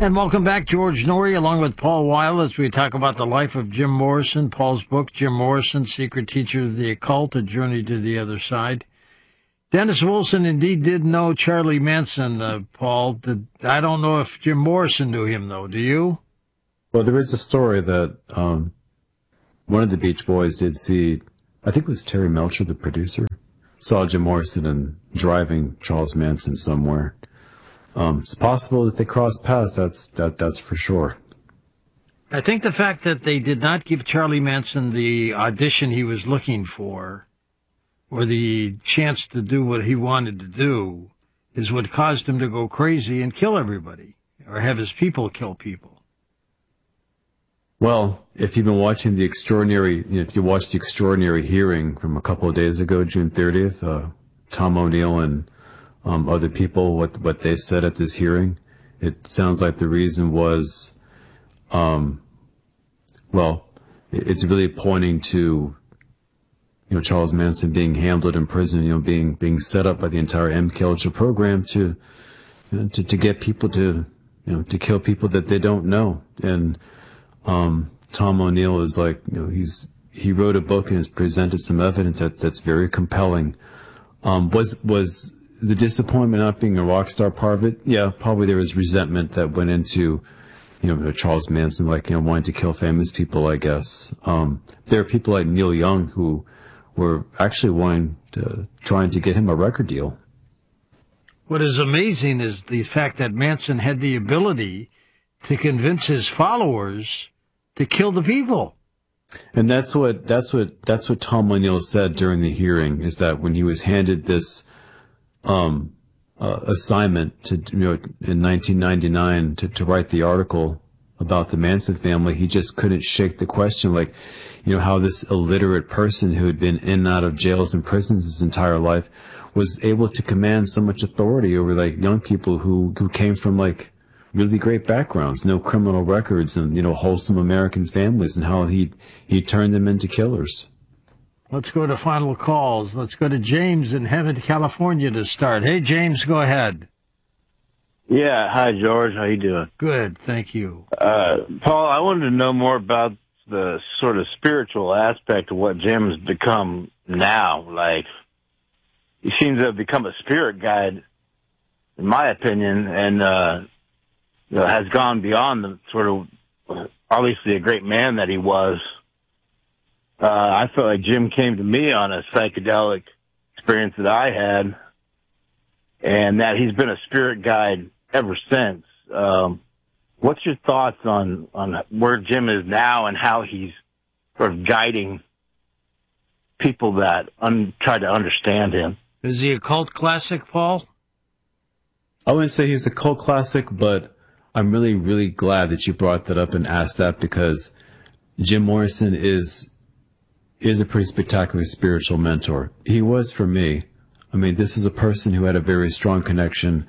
And welcome back, George Noory, along with Paul Weil, as we talk about the life of Jim Morrison. Paul's book, Jim Morrison, Secret Teacher of the Occult, A Journey to the Other Side. Dennis Wilson indeed did know Charlie Manson, Paul. I don't know if Jim Morrison knew him, though. Do you? Well, there is a story that one of the Beach Boys did see, I think it was Terry Melcher, the producer, saw Jim Morrison and driving Charles Manson somewhere. It's possible that they crossed paths, that's for sure. I think the fact that they did not give Charlie Manson the audition he was looking for, or the chance to do what he wanted to do, is what caused him to go crazy and kill everybody, or have his people kill people. Well, if you've been watching if you watched the extraordinary hearing from a couple of days ago, June 30th, Tom O'Neill and other people, what they said at this hearing, it sounds like the reason was, it's really pointing to, Charles Manson being handled in prison, being set up by the entire MKUltra program to get people to kill people that they don't know. And Tom O'Neill is like, he wrote a book and has presented some evidence that's very compelling. Was the disappointment not being a rock star part of it? Yeah, probably there was resentment that went into, Charles Manson, wanting to kill famous people, I guess. There are people like Neil Young who were actually trying to get him a record deal. What is amazing is the fact that Manson had the ability to convince his followers to kill the people. And that's what Tom O'Neill said during the hearing, is that when he was handed this assignment to in 1999 to write the article about the Manson family, he just couldn't shake the question, how this illiterate person who had been in and out of jails and prisons his entire life was able to command so much authority over young people who came from really great backgrounds, no criminal records, and wholesome American families, and how he turned them into killers. Let's go to final calls. Let's go to James in Hemet, California to start. Hey, James, go ahead. Yeah. Hi, George. How you doing? Good, thank you. Paul, I wanted to know more about the sort of spiritual aspect of what Jim's become now. He seems to have become a spirit guide, in my opinion, and has gone beyond the sort of obviously a great man that he was. I felt like Jim came to me on a psychedelic experience that I had, and that he's been a spirit guide ever since. What's your thoughts on where Jim is now and how he's sort of guiding people that try to understand him? Is he a cult classic, Paul? I wouldn't say he's a cult classic, but I'm really, really glad that you brought that up and asked that, because Jim Morrison is a pretty spectacular spiritual mentor. He was for me. I mean, this is a person who had a very strong connection,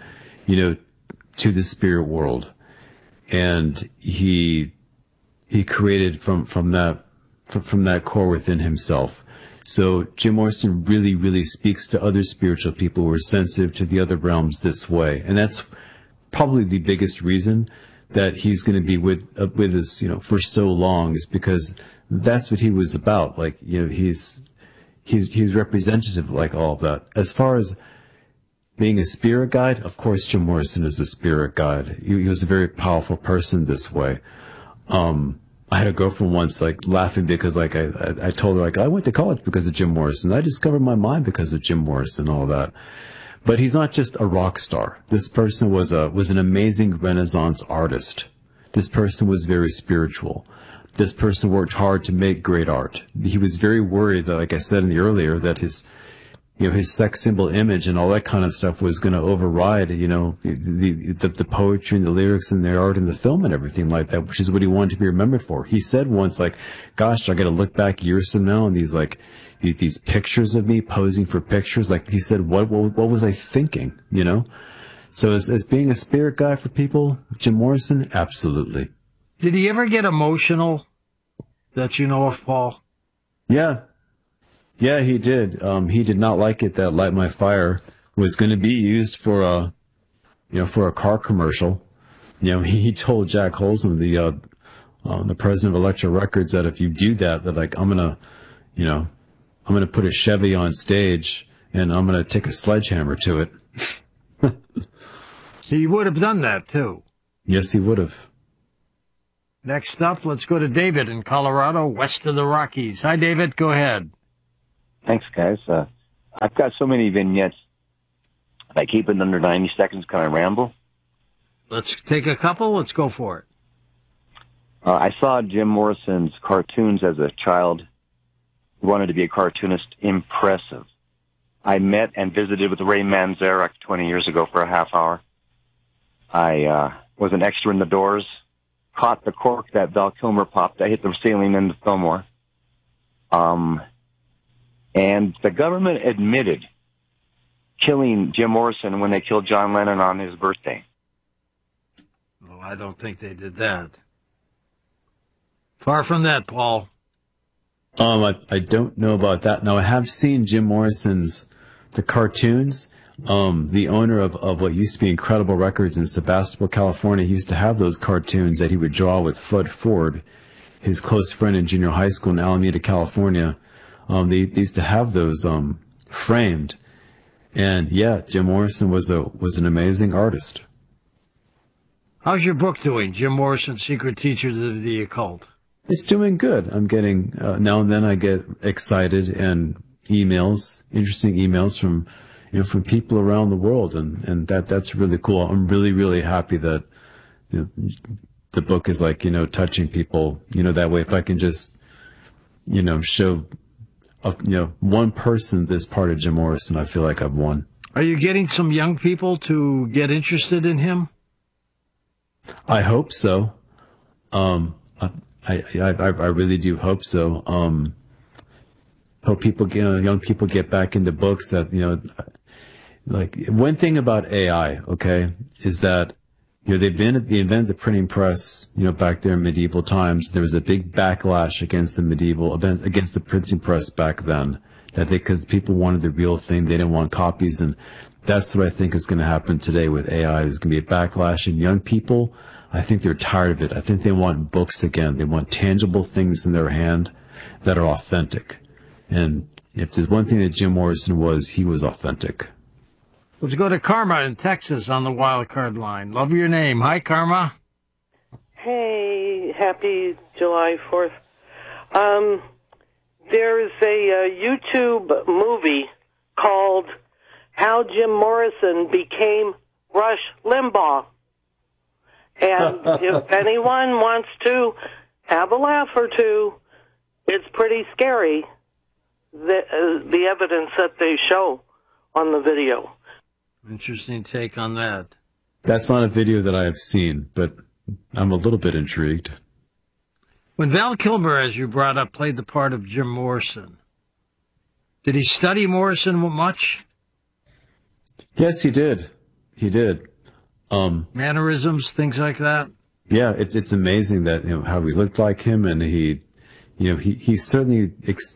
to the spirit world. And he created from that core within himself. So Jim Morrison really, really speaks to other spiritual people who are sensitive to the other realms this way. And that's probably the biggest reason that he's going to be with us, for so long, is because that's what he was about. He's representative of all of that. As far as being a spirit guide, of course, Jim Morrison is a spirit guide. He was a very powerful person this way. I had a girlfriend once, laughing because, I told her, I went to college because of Jim Morrison. I discovered my mind because of Jim Morrison and all that. But he's not just a rock star. This person was an amazing Renaissance artist. This person was very spiritual. This person worked hard to make great art. He was very worried that, like I said earlier, that his sex symbol image and all that kind of stuff was going to override, the poetry and the lyrics and the art and the film and everything like that, which is what he wanted to be remembered for. He said once, gosh, I got to look back years from now and these pictures of me posing for pictures. He said, what was I thinking, So as being a spirit guide for people, Jim Morrison, absolutely. Did he ever get emotional that you know of, Paul? Yeah. Yeah, he did. He did not like it that Light My Fire was going to be used for a car commercial. he told Jack Holzman, the president of Elektra Records, that if you do that, like I'm gonna put a Chevy on stage and I'm gonna take a sledgehammer to it. He would have done that too. Yes, he would have. Next up, let's go to David in Colorado, west of the Rockies. Hi, David. Go ahead. Thanks, guys. I've got so many vignettes. If I keep it under 90 seconds, can I ramble? Let's take a couple. Let's go for it. I saw Jim Morrison's cartoons as a child. Wanted to be a cartoonist. Impressive. I met and visited with Ray Manzarek 20 years ago for a half hour. I was an extra in The Doors. Caught the cork that Val Kilmer popped. I hit the ceiling in the Fillmore. And the government admitted killing Jim Morrison when they killed John Lennon on his birthday. Well, I don't think they did that. Far from that, Paul. I don't know about that. Now, I have seen Jim Morrison's the cartoons. The owner of what used to be Incredible Records in Sebastopol, California, he used to have those cartoons that he would draw with Fudd Ford, his close friend in junior high school in Alameda, California. They used to have those framed. And yeah, Jim Morrison was an amazing artist. How's your book doing, Jim Morrison, Secret Teachers of the Occult? It's doing good. I'm getting, now and then I get excited and interesting emails from people around the world. And that's really cool. I'm really, really happy that the book is touching people, that way. If I can just, show, one person this part of Jim Morrison, I feel like I've won. Are you getting some young people to get interested in him? I hope so. I really do hope so. Hope young people get back into books that, like one thing about AI, okay, is that, they invented the printing press, back there in medieval times. There was a big backlash against the printing press back then, because people wanted the real thing. They didn't want copies. And that's what I think is going to happen today with AI. There's going to be a backlash, and young people, I think they're tired of it. I think they want books again. They want tangible things in their hand that are authentic. And if there's one thing that Jim Morrison was, he was authentic. Let's go to Karma in Texas on the wild card line. Love your name. Hi, Karma. Hey, happy July 4th. There's a YouTube movie called How Jim Morrison Became Rush Limbaugh. And if anyone wants to have a laugh or two, it's pretty scary, the evidence that they show on the video. Interesting take on that. That's not a video that I have seen, but I'm a little bit intrigued. When Val Kilmer, as you brought up, played the part of Jim Morrison, did he study Morrison much? Yes, he did. He did. Mannerisms, things like that? Yeah, it's amazing that how he looked like him, and he certainly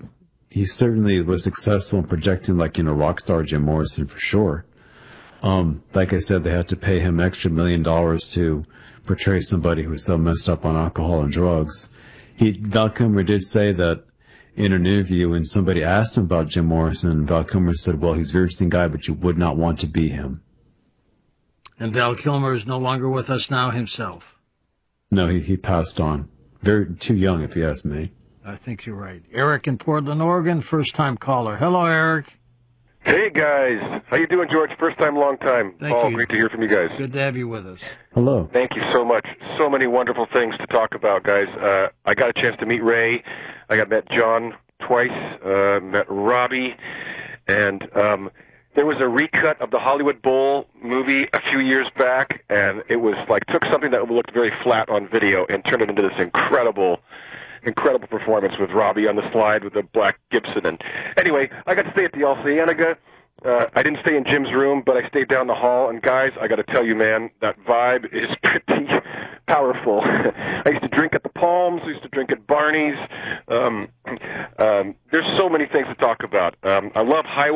was successful in projecting rock star Jim Morrison for sure. Like I said, they had to pay him extra $1 million to portray somebody who was so messed up on alcohol and drugs. Val Kilmer did say that in an interview when somebody asked him about Jim Morrison, Val Kilmer said, well, he's a very interesting guy, but you would not want to be him. And Val Kilmer is no longer with us now himself. No, he passed on. Too young, if you ask me. I think you're right. Eric in Portland, Oregon, first-time caller. Hello, Eric. Hey, guys. How you doing, George? First time, long time. Thank you. Great to hear from you guys. Good to have you with us. Hello. Thank you so much. So many wonderful things to talk about, guys. I got a chance to meet Ray. I met John twice, met Robbie, and there was a recut of the Hollywood Bowl movie a few years back, and it was took something that looked very flat on video and turned it into this incredible performance with Robbie on the slide with the black Gibson. And anyway, I got to stay at the El Cienega. I didn't stay in Jim's room, but I stayed down the hall. And guys, I got to tell you, man, that vibe is pretty powerful. I used to drink at the Palms. I used to drink at Barney's. There's so many things to talk about. I love Highway.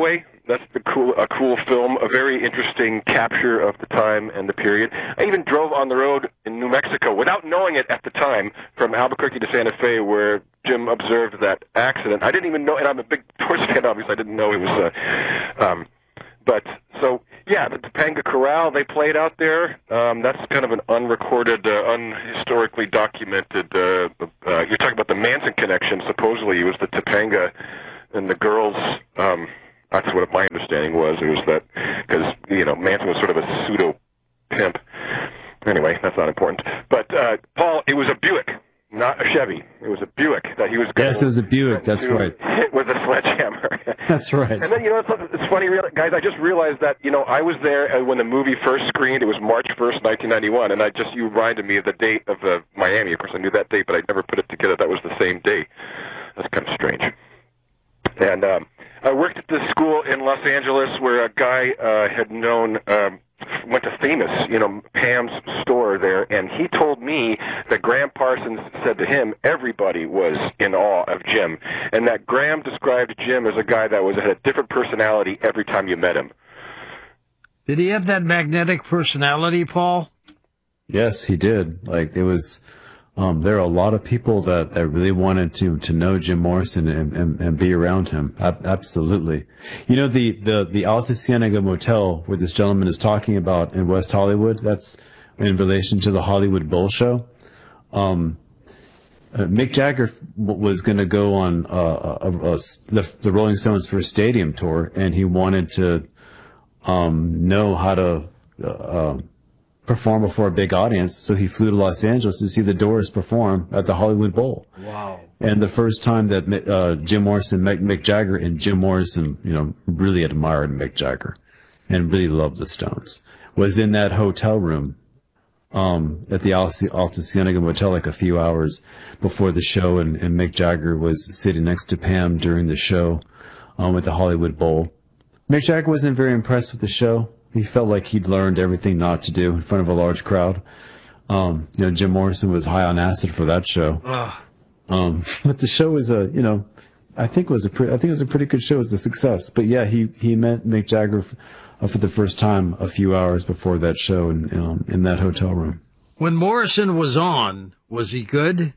That's a cool film, a very interesting capture of the time and the period. I even drove on the road in New Mexico without knowing it at the time from Albuquerque to Santa Fe, where Jim observed that accident. I didn't even know, and I'm a big Doors fan, obviously. I didn't know he was. But so yeah, the Topanga Corral they played out there. That's kind of an unrecorded, unhistorically documented. You're talking about the Manson connection. Supposedly, it was the Topanga and the girls. That's what my understanding was. It was that because Manson was sort of a pseudo pimp. Anyway, that's not important. But Paul, it was a Buick, not a Chevy. It was a Buick that he was going Yes, it was a Buick. That's right. Hit with a sledgehammer. That's right. And then, it's funny, guys, I just realized that, I was there when the movie first screened. It was March 1st, 1991, and you reminded me of the date of Miami. Of course, I knew that date, but I never put it together. That was the same day. That's kind of strange. And I worked at this school in Los Angeles where a guy had known... went to Famous, Pam's store there, and he told me that Graham Parsons said to him everybody was in awe of Jim, and that Graham described Jim as a guy that had a different personality every time you met him. Did he have that magnetic personality, Paul? Yes, he did. Like, it was... there are a lot of people that really wanted to know Jim Morrison and be around him. Absolutely. The Alta Cienega Motel where this gentleman is talking about in West Hollywood, that's in relation to the Hollywood Bowl show. Mick Jagger was going to go on the Rolling Stones for a stadium tour, and he wanted to know how to perform before a big audience, so he flew to Los Angeles to see the Doors perform at the Hollywood Bowl. Wow. And the first time that Jim Morrison met Mick Jagger, and Jim Morrison, really admired Mick Jagger and really loved the Stones, was in that hotel room at the Alta Cienega Motel like a few hours before the show, and Mick Jagger was sitting next to Pam during the show at the Hollywood Bowl. Mick Jagger wasn't very impressed with the show. He felt like he'd learned everything not to do in front of a large crowd. Jim Morrison was high on acid for that show. But the show was I think it was a pretty good show. It was a success. But yeah, he met Mick Jagger for the first time a few hours before that show in that hotel room. When Morrison was on, was he good?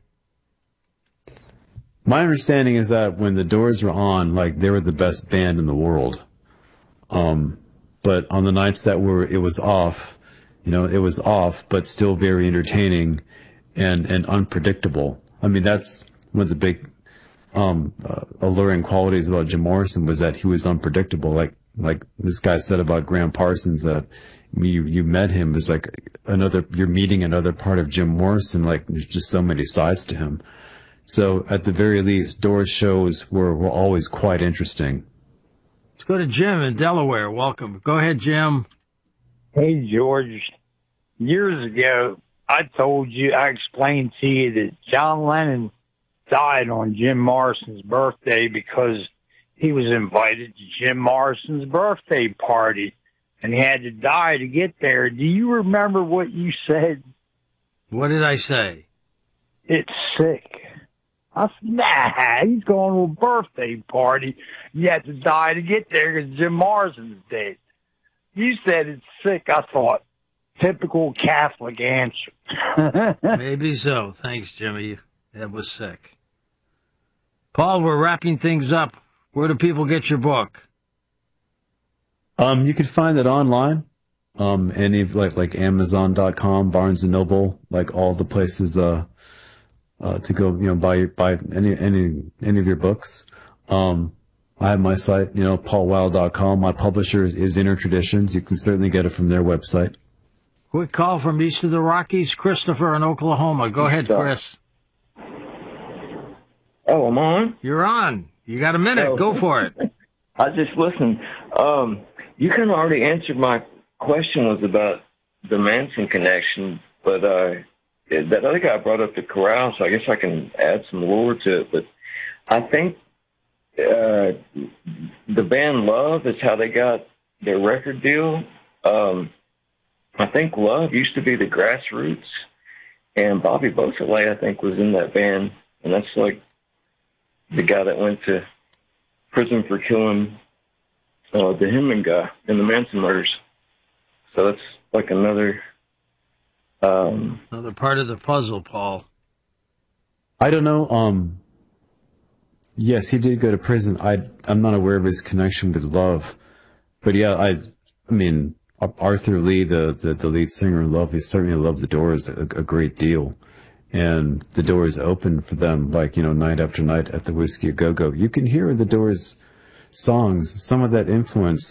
My understanding is that when the Doors were on, they were the best band in the world. But on the nights that it was off, it was off, but still very entertaining and unpredictable. I mean, that's one of the big alluring qualities about Jim Morrison, was that he was unpredictable. Like this guy said about Graham Parsons, that you met him as you're meeting another part of Jim Morrison. There's just so many sides to him. So at the very least, Doors shows were always quite interesting. Let's go to Jim in Delaware. Welcome. Go ahead, Jim. Hey, George. Years ago, I explained to you that John Lennon died on Jim Morrison's birthday because he was invited to Jim Morrison's birthday party, and he had to die to get there. Do you remember what you said? What did I say? It's sick. I said, nah, he's going to a birthday party. You have to die to get there because Jim Morrison's dead. You said it's sick. I thought, typical Catholic answer. Maybe so. Thanks, Jimmy. That was sick. Paul, we're wrapping things up. Where do people get your book? You can find it online. Any like Amazon.com, Barnes and Noble, all the places to go, buy any of your books. I have my site, paulweill.com. My publisher is Inner Traditions. You can certainly get it from their website. Quick call from east of the Rockies, Christopher in Oklahoma. Go ahead, Chris. Oh, I'm on? You're on. You got a minute. Go for it. I just listened. You kind of already answered my question, was about the Manson connection, but that other guy brought up the Corral, so I guess I can add some lore to it. But I think the band Love is how they got their record deal. I think Love used to be the Grassroots, and Bobby Beausoleil, I think, was in that band, and that's the guy that went to prison for killing the Hinman guy in the Manson murders. So that's like another part of the puzzle, Paul. I don't know. Yes, he did go to prison. I'm not aware of his connection with Love, but yeah, I mean, Arthur Lee, the lead singer in Love, he certainly loved the Doors a great deal, and the Doors opened for them, like, you know, night after night at the Whiskey A Go Go. You can hear the Doors songs, some of that influence